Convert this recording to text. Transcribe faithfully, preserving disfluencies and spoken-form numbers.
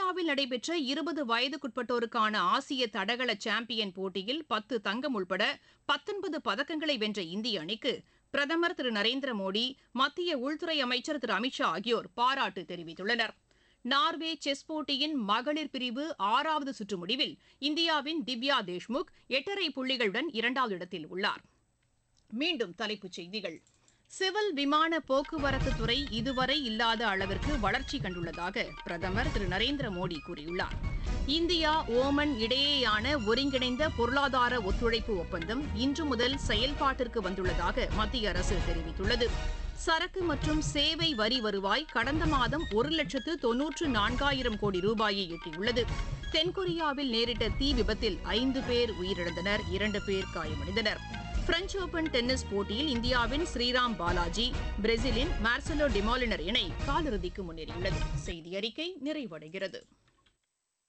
சீனாவில் நடைபெற்ற இருபது வயதுக்குட்பட்டோருக்கான ஆசிய தடகள சாம்பியன் போட்டியில் பத்து தங்கம் உள்பட பத்தொன்பது பதக்கங்களை வென்ற இந்திய அணிக்கு பிரதமர் திரு நரேந்திர மோடி, மத்திய உள்துறை அமைச்சர் திரு அமித் ஷா ஆகியோர் பாராட்டு தெரிவித்துள்ளனர். நார்வே செஸ் போட்டியின் மகளிர் பிரிவு ஆறாவது சுற்று முடிவில் இந்தியாவின் திவ்யா தேஷ்முக் எட்டரை புள்ளிகளுடன் இரண்டாவது இடத்தில் உள்ளார். மீண்டும் தலைப்புச் செய்திகள். சிவில் விமான போக்குவரத்து துறை இதுவரை இல்லாத அளவிற்கு வளர்ச்சி கண்டுள்ளதாக பிரதமர் திரு நரேந்திர மோடி கூறியுள்ளார். இந்தியா ஓமன் இடையேயான ஒருங்கிணைந்த பொருளாதார ஒத்துழைப்பு ஒப்பந்தம் இன்று முதல் செயல்பாட்டிற்கு வந்துள்ளதாக மத்திய அரசு தெரிவித்துள்ளது. சரக்கு மற்றும் சேவை வரி வருவாய் கடந்த மாதம் ஒரு லட்சத்து தொன்னூற்று நான்காயிரம் கோடி ரூபாயை எட்டியுள்ளது. தென்கொரியாவில் நேரிட்ட தீ விபத்தில் ஐந்து பேர் உயிரிழந்தனர், இரண்டு பேர் காயமடைந்தனர். பிரெஞ்ச் ஓபன் டென்னிஸ் போட்டியில் இந்தியாவின் ஸ்ரீராம் பாலாஜி, பிரேசிலின் மார்செலோ டிமாலினர் இணை காலிறுதிக்கு முன்னேறியுள்ளது. செய்தி அறிக்கை நிறைவடைகிறது.